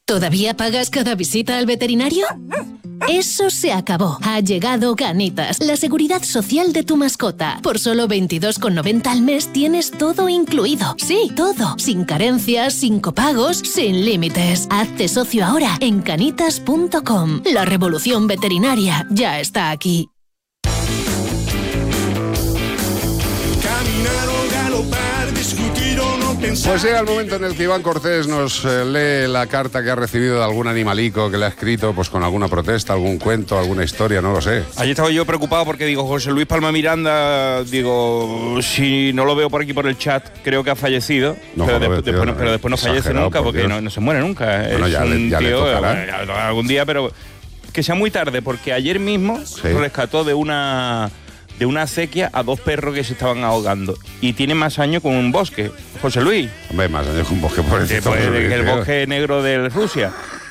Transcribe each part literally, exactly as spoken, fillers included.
¿Todavía pagas cada visita al veterinario? Eso se acabó. Ha llegado Canitas, la seguridad social de tu mascota. Por solo veintidós con noventa al mes tienes todo incluido. Sí, todo. Sin carencias, sin copagos, sin límites. Hazte socio ahora en canitas punto com. La revolución veterinaria ya está aquí. Caminar o galopar, discutir o no pensar. Pues llega el momento en el que Iván Cortés nos eh, lee la carta que ha recibido de algún animalico que le ha escrito, pues con alguna protesta, algún cuento, alguna historia, no lo sé. Ayer estaba yo preocupado porque digo, José Luis Palma Miranda, digo, si no lo veo por aquí por el chat, creo que ha fallecido. No, pero, joder, después, tío, después no, pero después no fallece nunca, por porque no, no se muere nunca. Bueno, es ya le- un ya le tío, tocará. bueno, ya algún día, pero que sea muy tarde, porque ayer mismo Sí. rescató de una de una acequia a dos perros que se estaban ahogando. Y tiene más años con un bosque. José Luis. Hombre, más años con un bosque por Que, pues, de- que el bosque negro de Rusia.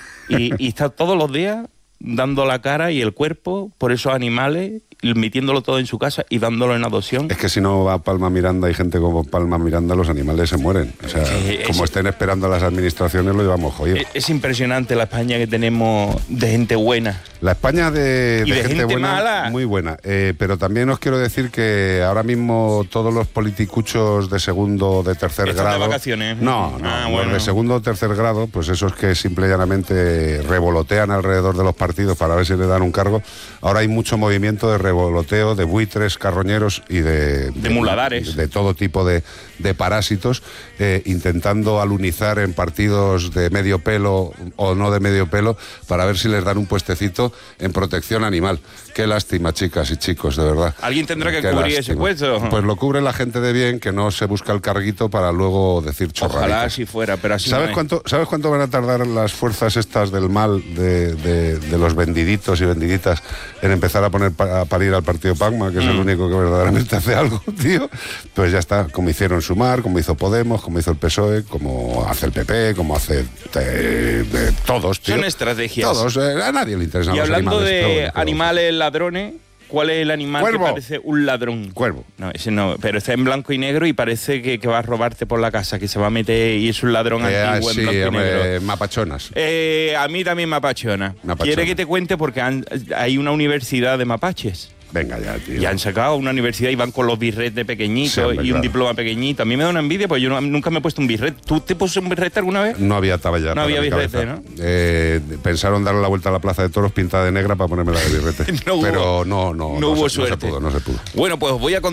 Y, y está todos los días dando la cara y el cuerpo por esos animales, metiéndolo todo en su casa y dándolo en adopción. Es que si no va Palma Miranda y gente como Palma Miranda, los animales se mueren. O sea, Sí, es- como estén esperando a las administraciones, lo llevamos jodido. Es, es impresionante la España que tenemos de gente buena. La España de, Y de gente buena, mala. muy buena. Eh, pero también os quiero decir que ahora mismo todos los politicuchos de segundo o de tercer Están de grado... vacaciones. No, no, Ah, los bueno. de segundo o tercer grado, pues esos que simple y llanamente revolotean alrededor de los partidos para ver si le dan un cargo. Ahora hay mucho movimiento de revoloteo, de buitres, carroñeros y de... De muladares. De todo tipo de, de parásitos, eh, intentando alunizar en partidos de medio pelo o no de medio pelo para ver si les dan un puestecito en protección animal. Qué lástima, chicas y chicos, de verdad. ¿Alguien tendrá que Qué cubrir ese lástima. puesto? Pues lo cubre la gente de bien, que no se busca el carguito para luego decir chorraditas. Ojalá así fuera, pero así ¿Sabes no es. cuánto, ¿Sabes cuánto van a tardar las fuerzas estas del mal, de, de, de los vendiditos y vendiditas, en empezar a poner pa- a parir al partido Pagma, que es el Mm. único que verdaderamente hace algo, tío? Pues ya está, como hicieron Sumar, como hizo Podemos, como hizo el P S O E, como hace el P P, como hace eh, eh, todos, tío. Son estrategias. Todos, eh, a nadie le interesan Y los hablando animales. de pero bueno, pero- animales ladrones, ¿cuál es el animal Cuervo. que parece un ladrón? Cuervo. No, ese no, pero está en blanco y negro y parece que, que va a robarte por la casa, que se va a meter y es un ladrón Eh, antiguo sí, en blanco y hombre, negro. mapachonas. Eh, a mí también me apachona. Me apachona. ¿Quiere que te cuente? Porque han- hay una universidad de mapaches. Venga ya, tío. Y han sacado una universidad y van con los birretes pequeñitos Sí, hombre, y un claro. diploma pequeñito. A mí me da una envidia porque yo no- nunca me he puesto un birrete. ¿Tú te pusiste un birrete alguna vez? No había talla ya. No para había mi birrete, cabeza. ¿no? Eh, pensaron darle la vuelta a la Plaza de Toros pintada de negra para ponerme la de birrete. No hubo- Pero no, no, no hubo se, no se suerte. pudo, no se pudo. Bueno, pues os voy a contar.